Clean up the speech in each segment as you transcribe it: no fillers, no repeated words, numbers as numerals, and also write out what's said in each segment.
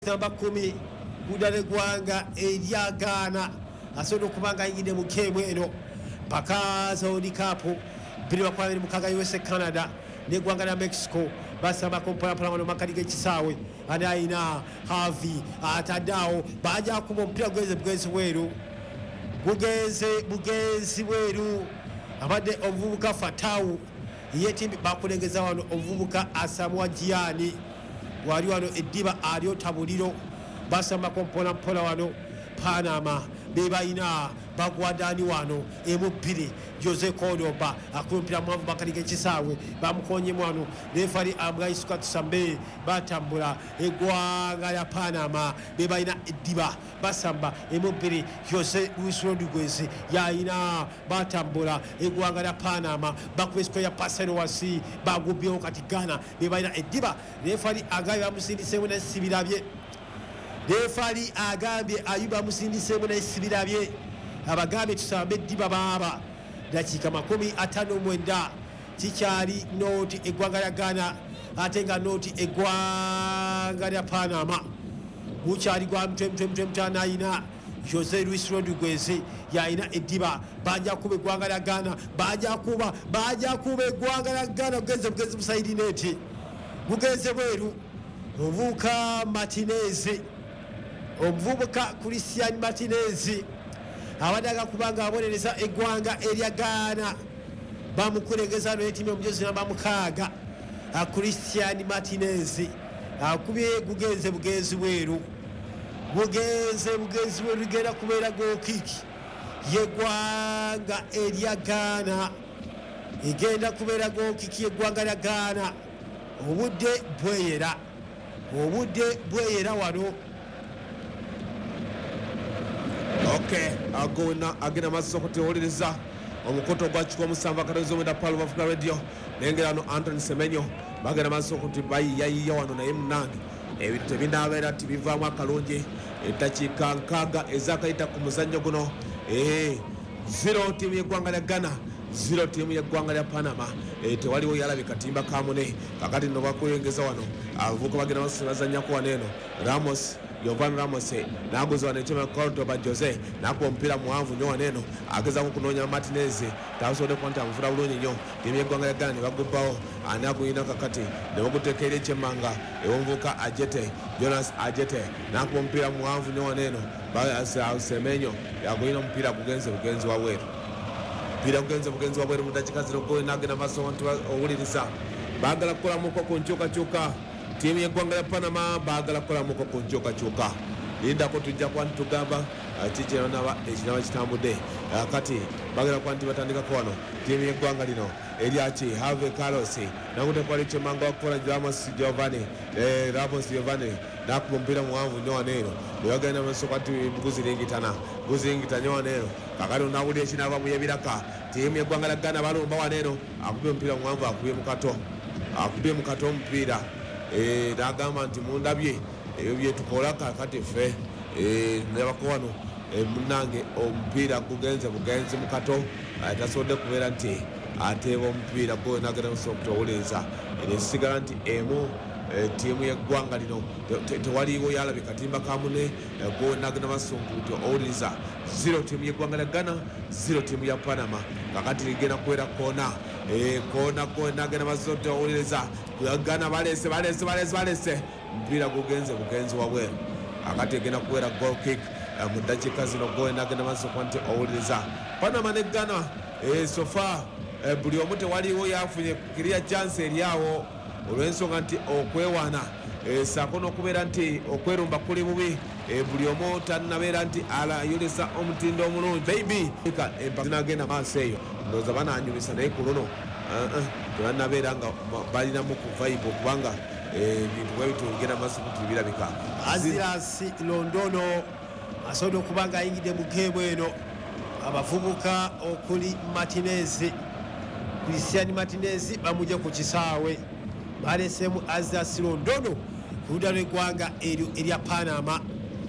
Namba 10 kudale gwanga erya Ghana asobola okubanga ayingidde mu keemu eno paka Zone Cup 2026 USA Canada n'eggwanga lya Mexico basambako mpolampola wano makati g'ekisaawe ani ayina Harvey ataddeawo bajja kuba omupiira bugenzi bweru bugenzi bweru abadde omuvubuka Fatau yetimbi bakulengeza wano omuvubuka Asamoah Gyan wali wano eddiba alyo tabuliro basambako mpolampola wano Panama bebayina bagwadani wano emubbiri Jose Cordoba akumpira mwavu makati g'ekisaawe bamukonyemu wano refari amgaisuka tusambe batambula eggwanga lya Panama bebayina eddiba basamba emubbiri Jose Luis Rodriguez yayina batambula eggwanga lya Panama bakubesko ya pasero wasi bagubyewo kati Ghana bebayina eddiba refari agambye bamusindiseemu nesibirabye refari agambye Ayuba musindiseemu nesibirabye abagambye tusambe eddiba baaba dakiika 59 kikyali noti eggwanga lya Ghana ate nga noti eggwanga lya Panama gukyali gwa mutwe ayina Jose Luis Rodriguez yayina eddiba bajja kuba eggwanga lya Ghana bajja kuba eggwanga lya Ghana bugenze busaidi neti bugenze bweru omuvubuka Martinez omuvubuka Christian Martinez abadde agakubanga abonereza eggwanga erya Ghana bamukulengeza no yetimi omujozi namba 6 Christian Martinez akubye bugenzi bweru ligenda kubeera gookiki yeggwanga erya Ghana egenda kubeera gookiki yeggwanga lya Ghana obudde bweyera wano. Okay, agona agena maso kutewuliriza omukoto gwa chiko musamba katozo mwenda Palo of Africa Radio nengerano Anthony Semenyo bagena maso kuti bayiya wano naye munange ebintu tebinaabeera ati bivaamu akalungi ettakiika nkaaga ezakayita ku muzannyo guno 0 tiimu y'eggwanga lya Ghana 0 tiimu y'eggwanga lya Panama tewaliwo yalabe katimba kamune kakati nno bakuyengeza wano abavubuka bagenda maso bazannyako wano eno Giovanni Ramos naguza wanechema Cordoba Jose nakuwa mpira muwanvu nyo waneno ageza kukunonya Martinez tausode kwanta mvura bulungi nyo timu y'eggwanga lya Ghana bagubbawo anakuyina kakati nebakutekeera ekyemmanga ewomvuka Jonas Ajete nakuwa mpira muwanvu nyo waneno Semenyo yakuyina mpira bugenzi wabweru bugenzi wabweru mu dakiika zino gowe nagenda maaso abantu owuliriza baagala kukolamuko ku nkyukakyuka timu y'eggwanga lya Panama baagala kukolamuko ku nkyukakyuka lindako tujja kuba ntitugamba kikinaba kitambudde kati bagala kuba nti batandikako wano timu y'eggwanga lino eryaki Harvey Carlos nakutekwali kyemmanga wakukola Ramos Giovanni nakuba omupiira muwanvu nnyo waneero nebagenda maaso kwati guzingitana nnyo waneero kakati onawulira ekinava mu yebiraka timu y'eggwanga lya Ghana balumba waneero akubye omupiira muwanvu akubye mukato omupiira nagamba nti mundabye ebyo byetukola kakati ffe nebako wano munange omupiira gugenze mukato tasobodde kubeera nti ateeba omupiira gwe nagenda okutowuliriza nesigala nti emu tiimu y'eggwanga lino tewaliwo yalabe katimba kamune gwe nagenda masonkuti owuliriza 0 tiimu y'eggwanga lya Ghana 0 tiimu ya Panama kakati ligenda kubeera koona gwe nagenda masonkuti owuliriza Ghana balese mpira bugenzi wabweru akati egenda kubeera goal kick mu dakiika zino gwe nagenda maaso kuba nti owuliriza Panama ne Ghana sofa buli omu tewaliwo yafunye kiriya chance eryawo olw'ensonga nti okwewaana saako n'okubeera nti okwerumba kuli bubi buli omu tannabeera nti alayolesa omutindo omulungi baby zinagenda maaso eyo ndowooza bananyumisa naye ku luno tebannabeera nga balinamu ku vibe okubanga ebintu bwebitu bigenda maaso kuti birabika. Aziras Londono asobodde okuba nga ayingidde mu geemu eno abavubuka okuli Christian Martinez bamugye ku kisaawe baleseemu Aziras Londono ku ludda lw'eggwanga erya Panama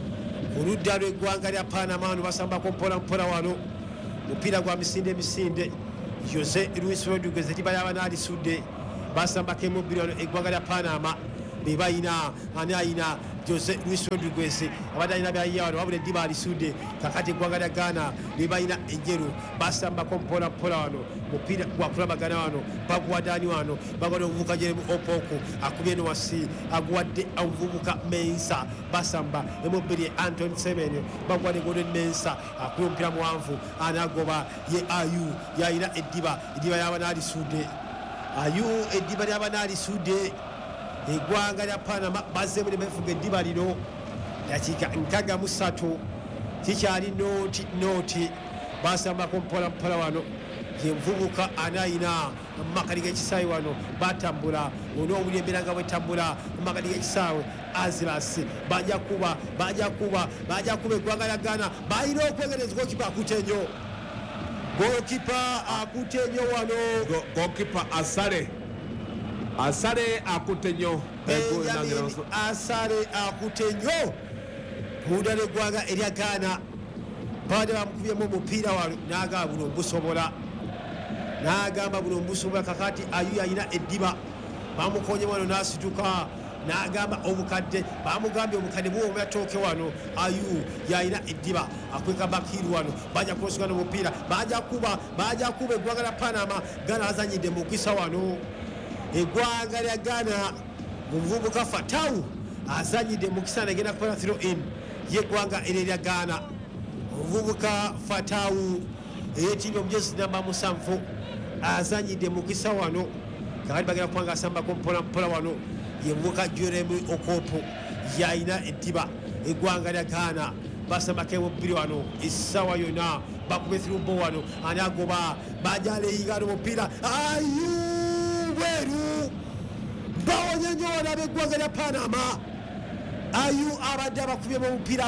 wano basambako mpolampola wano mupiira gwa misinde Jose Luis Rodriguez tiba yaba n'alisudde basambako emubbiri wano eggwanga lya Panama bebayina ani ayina Jose Luis Rodriguez abadde alina byayiya wano wabula eddiba alisudde kakati eggwanga lya Ghana libalina enjeru basambako mpolampola wano mupiira gwakulabagana wano bagwadaani wano bagwadde omuvubuka Jeremy Opoku akubye no wasi aguwadde omuvubuka Mensa basamba emubiri Anton Semenyo bagwadde Gordon Mensa akubye omupiira muwanvu anagoba ye Ayu yalina eddiba ly'abaana alisudde Ayu eddiba ly'abaana alisudde eggwanga lya Panama bazzeemu ne befuga eddiba lino dakiika 63 kikyali nooti basambako mpolampola wano yenvubuka anayina mumakati g'ekisaawe wano batambula onoowulira embeera nga bwetambula mumakati g'ekisaawe Azilasi bajja kuba eggwanga lya Ghana balina okwegereza gokipa akutenyo wano gokipa Asare akutenyo Asare akutenyo kuda n'eggwanga erya Ghana badde bamukubyemu omupiira wano n'agamba buno mbusobola kakati Ayu yalina eddiba bamukonye wano n'asituka n'agamba obukadde bamugambye obukadde bw'omu yatooke wano Ayu yalina eddiba akweka bakiru wano bajja kulosugana omupiira bajja kuba eggwanga lya Panama Ghana azanyidde mu kisa wano eggwanga lya Ghana omuvubuka Fatau azanyidde mu kisa negenda kukola throw in yeggwanga erya Ghana omuvubuka Fatau eyetimba omujezi namba 7 azanyidde mu kisa wano kakati bagenda kubanga asambako mpolampola wano ye muvubuka Jeremy Opoku yalina eddiba eggwanga lya Ghana basambako omupiira wano essaawa yonna bakube through wano anagoba bajaleyingana omupiira Ayu bweru bawonye nnyo olaba eggwanga lya Panama Ayu abadde abakubyemu omupiira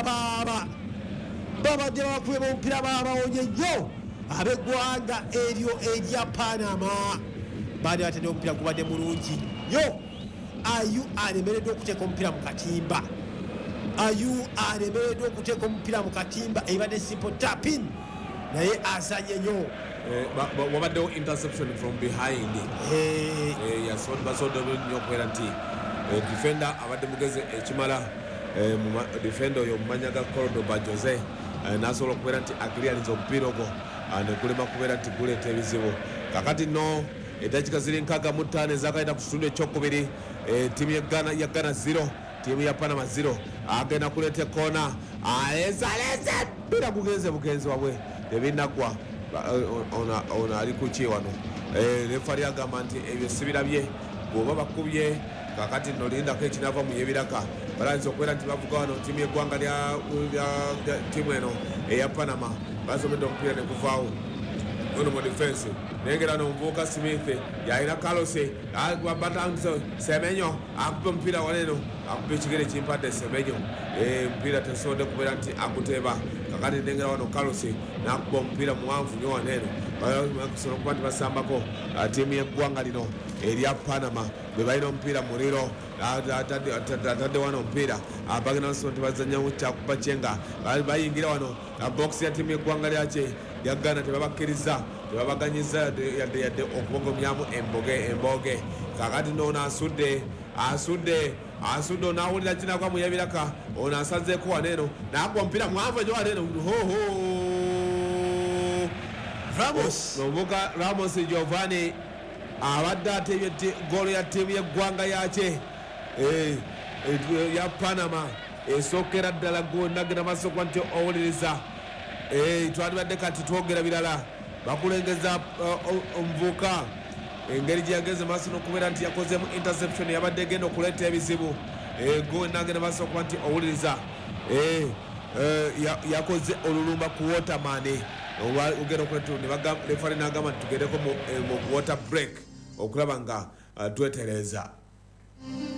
babawonye nnyo ab'eggwanga eryo erya Panama baadde batedde omupiira gubadde mulungi nnyo Ayu alemereddwa okuteeka omupiira mu katimba ebadde simple tapping naye azanye nnyo wabaddewo interception from behind basobola nnyo okubeera nti defender abadde mugeze ekimala defender oyo omumanya ga Cordoba Jose nasobola okubeera nti akirianiza omupiira ogwo nekulema kubeera nti guleeta ebizibu kakati no eddakiika ziri 65 ezagayita ku kitundu ekyokubiri ttiimu ya Ghana 0 ttiimu ya Panama 0 agenda kuleeta ekoona alezaleze mpira gugenze bugenzi wabwe tebinaggwa ono ali kuki wano refari agamba nti ebyo sibirabye bw'oba bakubye kakati nno lindako ekinava mu yebiraka balanze okubeera nti bavuga wano ttiimu y'eggwanga lya ttiimu eno eya Panama basomedde omupiira ne guvaawo ono mu defense nengera n'omuvubuka Smith yalina Carlos batanso Semenyo akuba omupiira waleno akuba ekigere kimpadde Semenyo omupiira tesobodde kubeera nti akuteeba kakati nengera wano Carlos n'akuba omupiira muwanvu nnyo waneeno basobola okuba nti basambako ttiimu y'eggwanga lino erya Panama bwe balina omupiira muliro atadde wano omupiira bagenda basobola nti bazanyamu kyakuba kyenga bayingira wano box ya ttiimu y'eggwanga lya Ghana tebabakkiriza tebabaganyiza yadde okubogomyamu emboge kakati noono asudde onaawulira kinagwa mu yebiraka ono asazeeko waneeno nakuba omupiira mwanvu ejo waneeno omuvubuka Ramos Giovanni abadde atebye goolo ya ttiimu y'eggwanga yakye ya Panama esookera ddala gonna genda maaso kuba nti owuliriza twalibadde kati twogera birala bakulengeza omuvubuka engeri gye yageze maaso n'okubeera nti yakozeemu interception yabadde egenda okuleeta ebizibu gonna agenda maaso okuba nti owuliriza yakoze olulumba ku waterman ogenda okuleeta refari n'agamba nti tugendeko mu water break okulaba nga twetereza